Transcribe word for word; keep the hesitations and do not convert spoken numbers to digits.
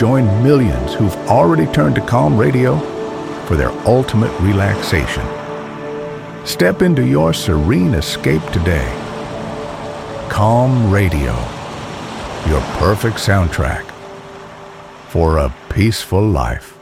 join millions who've already turned to Calm Radio for their ultimate relaxation. Step into your serene escape today. Calm Radio, your perfect soundtrack for a peaceful life.